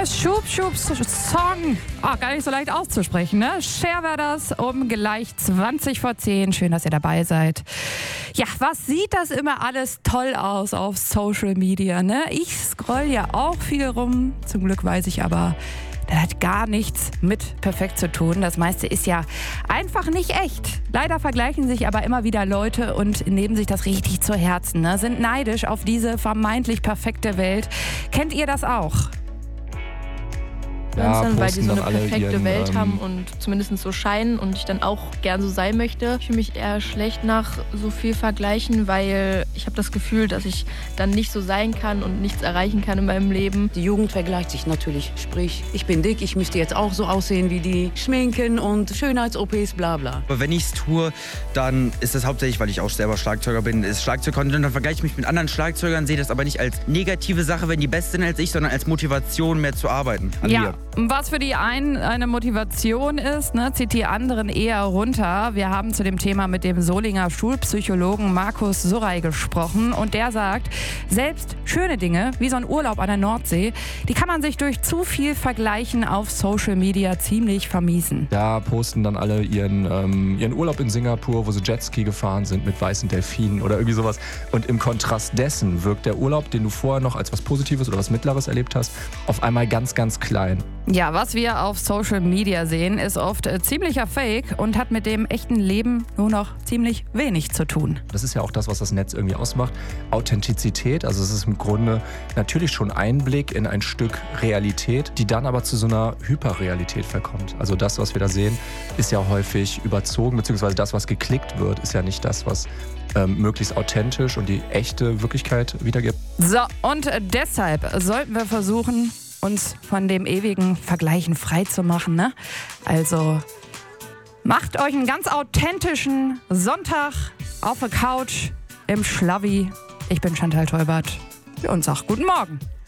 Song. Gar nicht so leicht auszusprechen, ne? Cher war das um gleich 20 vor 10. Schön, dass ihr dabei seid. Ja, was sieht das immer alles toll aus auf Social Media, ne? Ich scroll ja auch viel rum. Zum Glück weiß ich aber, das hat gar nichts mit perfekt zu tun. Das meiste ist ja einfach nicht echt. Leider vergleichen sich aber immer wieder Leute und nehmen sich das richtig zu Herzen, ne? Sind neidisch auf diese vermeintlich perfekte Welt. Kennt ihr das auch? Ja, weil die so eine alle perfekte ihren, Welt haben und zumindest so scheinen und ich dann auch gern so sein möchte. Ich fühle mich eher schlecht nach so viel Vergleichen, weil ich habe das Gefühl, dass ich dann nicht so sein kann und nichts erreichen kann in meinem Leben. Die Jugend vergleicht sich natürlich. Sprich, ich bin dick, ich müsste jetzt auch so aussehen wie die. Schminken und Schönheits-OPs, bla bla. Aber wenn ich es tue, dann ist das hauptsächlich, weil ich auch selber Schlagzeuger bin, ist Schlagzeug-Content. Dann vergleiche ich mich mit anderen Schlagzeugern, sehe das aber nicht als negative Sache, wenn die besser sind als ich, sondern als Motivation, mehr zu arbeiten an mir. Was für die einen eine Motivation ist, ne, zieht die anderen eher runter. Wir haben zu dem Thema mit dem Solinger Schulpsychologen Markus Surrey gesprochen und der sagt, selbst schöne Dinge, wie so ein Urlaub an der Nordsee, die kann man sich durch zu viel Vergleichen auf Social Media ziemlich vermiesen. Da posten dann alle ihren Urlaub in Singapur, wo sie Jetski gefahren sind mit weißen Delfinen oder irgendwie sowas. Und im Kontrast dessen wirkt der Urlaub, den du vorher noch als was Positives oder was Mittleres erlebt hast, auf einmal ganz, ganz klein. Ja, was wir auf Social Media sehen, ist oft ziemlicher Fake und hat mit dem echten Leben nur noch ziemlich wenig zu tun. Das ist ja auch das, was das Netz irgendwie ausmacht. Authentizität, also es ist im Grunde natürlich schon Einblick in ein Stück Realität, die dann aber zu so einer Hyperrealität verkommt. Also das, was wir da sehen, ist ja häufig überzogen, beziehungsweise das, was geklickt wird, ist ja nicht das, was möglichst authentisch und die echte Wirklichkeit wiedergibt. So, und deshalb sollten wir versuchen, uns von dem ewigen Vergleichen frei zu machen, ne? Also macht euch einen ganz authentischen Sonntag auf der Couch im Schlavi. Ich bin Chantal Teubert und sag guten Morgen.